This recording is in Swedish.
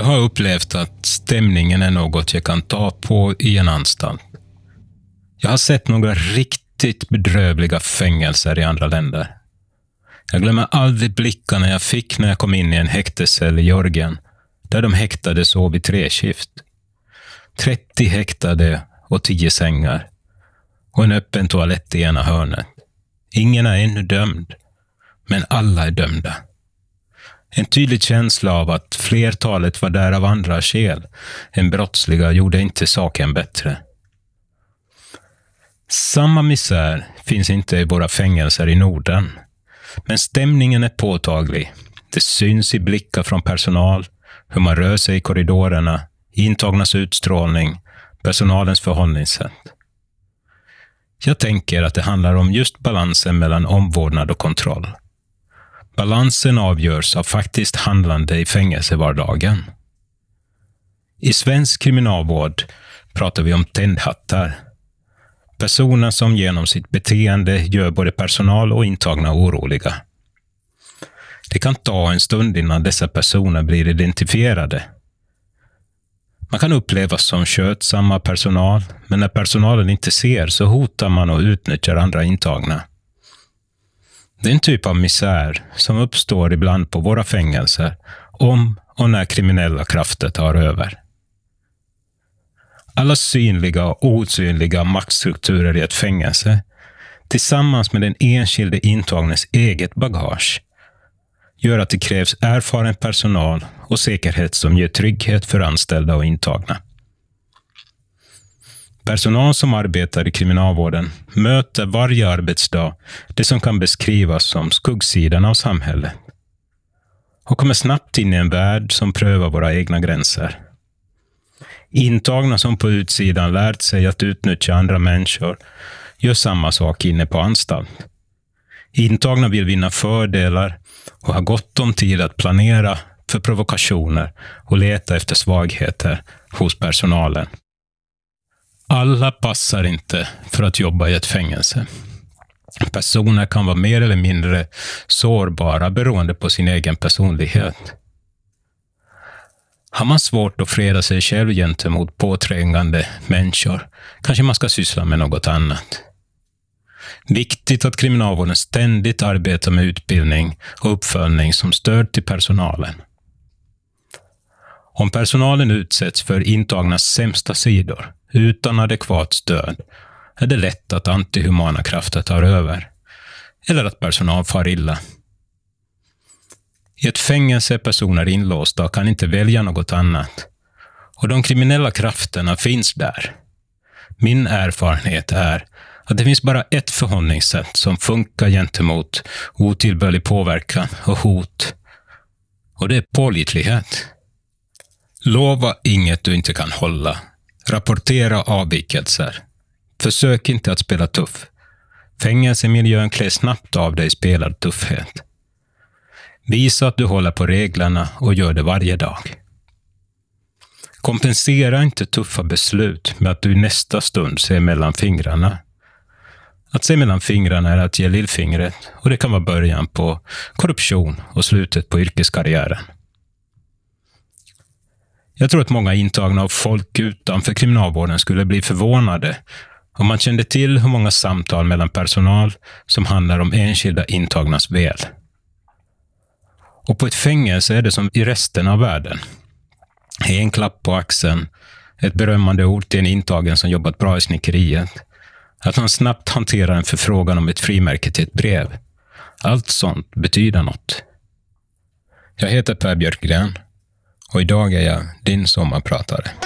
har upplevt att stämningen är något jag kan ta på i en anstalt. Jag har sett några riktigt bedrövliga fängelser i andra länder. Jag glömmer aldrig blickarna jag fick när jag kom in i en häktescell i Georgien, där de häktade sov i 3 skift. 30 häktade och 10 sängar. Och en öppen toalett i ena hörnet. Ingen är ännu dömd, men alla är dömda. En tydlig känsla av att flertalet var där av andra skäl än brottsliga gjorde inte saken bättre. Samma misär finns inte i våra fängelser i Norden. Men stämningen är påtaglig. Det syns i blickar från personal, hur man rör sig i korridorerna, intagnas utstrålning, personalens förhållningssätt. Jag tänker att det handlar om just balansen mellan omvårdnad och kontroll. Balansen avgörs av faktiskt handlande i fängelsevardagen. I svensk kriminalvård pratar vi om tändhattar. Personer som genom sitt beteende gör både personal och intagna oroliga. Det kan ta en stund innan dessa personer blir identifierade. Man kan upplevas som skötsamma personal, men när personalen inte ser så hotar man och utnyttjar andra intagna. Det är en typ av misär som uppstår ibland på våra fängelser om och när kriminella krafter tar över. Alla synliga och osynliga maktstrukturer i ett fängelse, tillsammans med den enskilde intagnes eget bagage, gör att det krävs erfaren personal och säkerhet som ger trygghet för anställda och intagna. Personal som arbetar i kriminalvården möter varje arbetsdag det som kan beskrivas som skuggsidan av samhället och kommer snabbt in i en värld som prövar våra egna gränser. Intagna som på utsidan lärt sig att utnyttja andra människor gör samma sak inne på anstalt. Intagna vill vinna fördelar och har gott om tid att planera för provokationer och leta efter svagheter hos personalen. Alla passar inte för att jobba i ett fängelse. Personer kan vara mer eller mindre sårbara beroende på sin egen personlighet. Har man svårt att freda sig själv gentemot påträngande människor, kanske man ska syssla med något annat. Viktigt att kriminalvården ständigt arbetar med utbildning och uppföljning som stöd till personalen. Om personalen utsätts för intagnas sämsta sidor utan adekvat stöd är det lätt att antihumana krafter tar över eller att personal far illa. I ett fängelse är personer inlåsta och kan inte välja något annat. Och de kriminella krafterna finns där. Min erfarenhet är att det finns bara ett förhållningssätt som funkar gentemot otillbörlig påverkan och hot. Och det är pålitlighet. Lova inget du inte kan hålla. Rapportera avvikelser. Försök inte att spela tuff. Fängelsemiljön klär snabbt av dig spelad tuffhet. Visa att du håller på reglerna och gör det varje dag. Kompensera inte tuffa beslut med att du i nästa stund ser mellan fingrarna. Att se mellan fingrarna är att ge lillfingret och det kan vara början på korruption och slutet på yrkeskarriären. Jag tror att många intagna och folk utanför kriminalvården skulle bli förvånade om man kände till hur många samtal mellan personal som handlar om enskilda intagnas väl. Och på ett fängelse är det som i resten av världen. En klapp på axeln, ett berömmande ord till en intagen som jobbat bra i snickeriet, att han snabbt hanterar en förfrågan om ett frimärke till ett brev. Allt sånt betyder något. Jag heter Per Björkgren och idag är jag din sommarpratare.